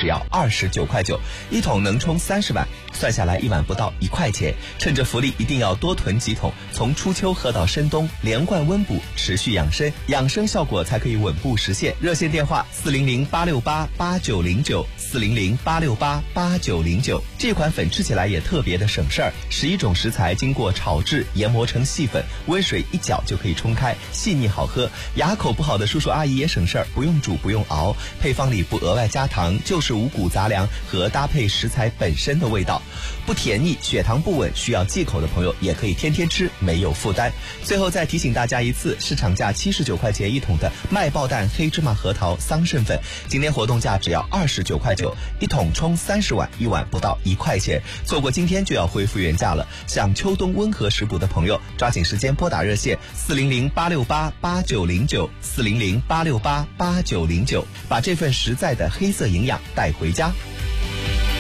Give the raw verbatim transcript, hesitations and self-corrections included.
只要二十九块九，一桶能冲三十碗，算下来一碗不到一块钱。趁着福利，一定要多囤几桶，从初秋喝到深冬，连贯温补，持续养生，养生效果才可以稳步实现。热线电话四零零八六八八九零九，四零零八六八八九零九。这款粉吃起来也特别的省事儿，十一种食材经过炒制研磨成细粉，温水一搅就可以冲开，细腻好喝。牙口不好的叔叔阿姨也省事儿，不用煮不用熬，配方里不额外加糖，就是五谷杂粮和搭配食材本身的味道，不甜腻，血糖不稳需要忌口的朋友也可以天天吃，没有负担。最后再提醒大家一次，市场价七十九块钱一桶的麦爆蛋黑芝麻核桃桑葚粉，今天活动价只要二十九块九，一桶冲三十碗，一碗不到一块钱，错过今天就要恢复原价了。想秋冬温和食补的朋友，抓紧时间拨打热线四零零八六八八九零九，四零零八六八八九零九，把这份实在的黑色营养带回家。